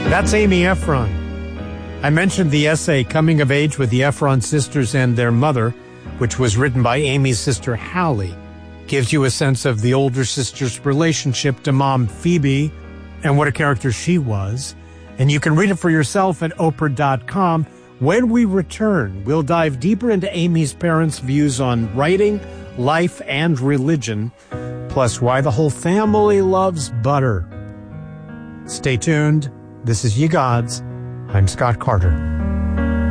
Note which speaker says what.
Speaker 1: That's Amy Efron. I mentioned the essay Coming of Age with the Efron Sisters and Their Mother, which was written by Amy's sister Hallie. Gives you a sense of the older sister's relationship to mom Phoebe and what a character she was. And you can read it for yourself at Oprah.com. When we return, we'll dive deeper into Amy's parents' views on writing, life, and religion, plus why the whole family loves butter. Stay tuned. This is Ye Gods. I'm Scott Carter.